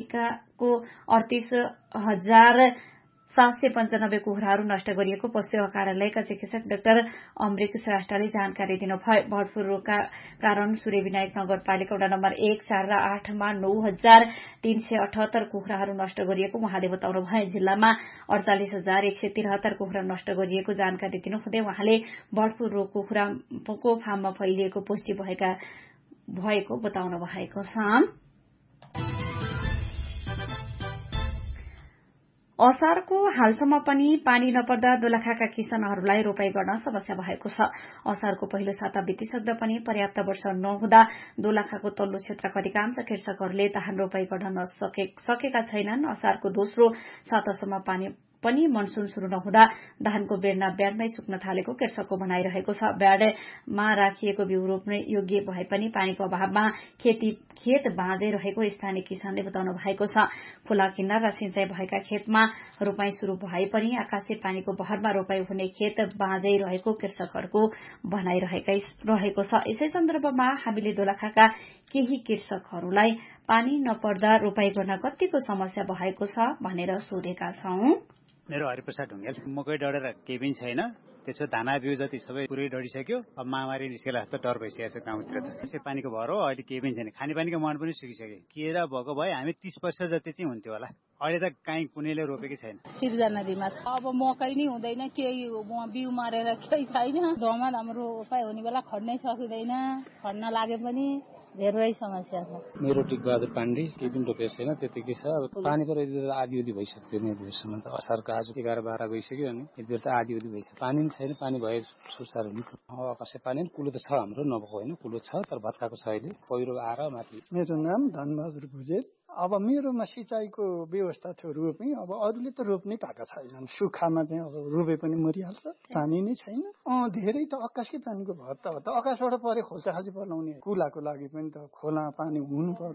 नगरपालिकाको 38,795 कुखुराहरू नष्ट गरिएको पशु सेवा कार्यालयका चिकित्सक डाक्टर अमृत श्रेष्ठले जानकारी दिनुभयो। बर्ड फ्लूका कारण सूर्यविनायक नगरपालिका वडा नम्बर 1, 4 र 8 मा 9,378 कुखुराहरू नष्ट गरिएको उहाँले बताउनुभयो। जिल्लामा 48,173 कुखुरा नष्ट गरिएको जानकारी दिनुहुँदै उहाँले बर्ड फ्लू रोग कुखुराको फार्ममा फैलिएको पुष्टि भएको बताउनु भएको छ। असारको हालसम्म पनि पानी नपर्दा दोलखाका किसानहरूलाई रोपाई गर्न समस्या भएको छ। असारको पहिलो साता बितिसक्दा पनि पर्याप्त वर्षा नहुँदा दोलखाको तल्लो क्षेत्रका अधिकांश कृषकहरूले धान रोपाई गर्न सकेका छैनन्। असारको दोस्रो सातासम्म पनि मनसून शुरू नहुँदा धानको बेर्ना ब्याडमै सुक्न थालेको कृषकको भनाइरहेको छ। ब्याडमा राखिएको बिउ रोप्ने योग्य भए पनि पानीको अभावमा खेत बाँझै रहेको स्थानीय किसानले बताउनु भएको छ। खोला किनार र सिंचाई भएका खेतमा रोपाई शुरू भए पनि आकाशे पानीको बहरमा रोपाई हुने खेत बाँझै रहेको कृषकहरूको भनाइरहेको छ। यसै सन्दर्भमा हामीले दोलखाका केही कृषकहरूलाई पानी नपर्दा रोपाई गर्न कतिको समस्या भएको छ भनेर सोधेका छौं। मेरो हरिप्रसाद ढुङ्गेल। मकै डढेर केही पनि छैन। त्यसो धाना बिउ जति सबै पुरै डढिसक्यो। अब महामारी निस्केला जस्तो डर भइसकेको छ गाउँतिर त। त्यसै पानीको भर हो, अहिले केही पनि छैन। खानेपानीको मुहान पनि सुकिसक्यो। केरा भएको भए हामी 30 वर्ष जति चाहिँ हुन्थ्यो होला। अहिले त काहीँ कुनैले रोपेकै छैन। सिर्जना रिमा। अब मकै नै हुँदैन, केही बिउ मरेर केही छैन। धोमा हाम्रो रोपाई हुने बेला खड्नै सकिँदैन। खड्न लागे पनि धेरै समस्या छ। मेरो टिकबहादुर पाण्डे। केही पनि रोपेको छैन, त्यतिकै छ। अब पानी पर आधी भइसक्यो नि दिनसम्म त। असारको आज 11-12 गइसक्यो अनि यति बेर त आधी भइसक्यो। पानी नै छैन, पानी भए सुसार हुने। आकाशे पानी कुलो त छ हाम्रो, नभएको होइन, कुलो छ तर भत्काको छ अहिले। पहिरो आएर माथि। मेरो नाम धनबहादुर भुजेल। अब मेरोमा सिँचाइको व्यवस्था थियो रोप्ने। अब अरूले त रोप्नै पाएका छैनन्। सुक्खामा चाहिँ अब रोपे पनि मरिहाल्छ, पानी नै छैन। धेरै त आकाशकै पानीको भर त आकाशबाट परे खोल्चा खाल्ची बनाउने कुलाको लागि पनि त खोला पानी हुनु पर्यो।